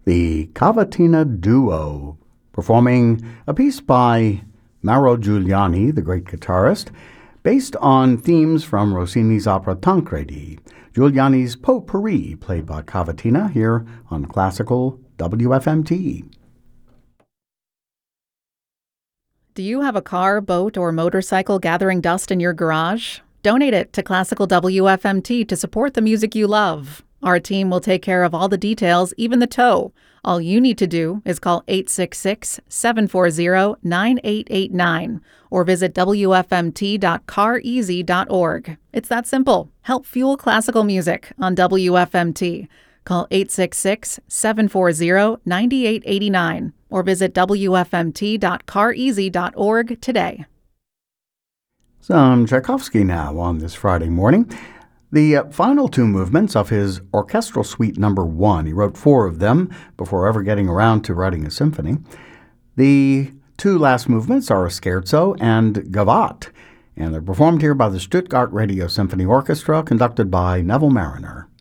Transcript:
the Cavatina Duo, performing a piece by Mauro Giuliani, the great guitarist, based on themes from Rossini's opera Tancredi. Giuliani's Potpourri, played by Cavatina, here on Classical WFMT. Do you have a car, boat, or motorcycle gathering dust in your garage? Donate it to Classical WFMT to support the music you love. Our team will take care of all the details, even the tow. All you need to do is call 866-740-9889 or visit wfmt.careasy.org. It's that simple. Help fuel classical music on WFMT. Call 866-740-9889 or visit wfmt.careasy.org today. Some Tchaikovsky now on this Friday morning. The final two movements of his Orchestral Suite No. 1. He wrote 4 of them before ever getting around to writing a symphony. The two last movements are a scherzo and Gavotte, and they're performed here by the Stuttgart Radio Symphony Orchestra, conducted by Neville Marriner.